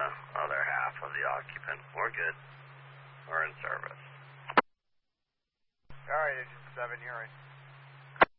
other half of the occupant. We're good. We're in service. Alright, Agent 7, you're in.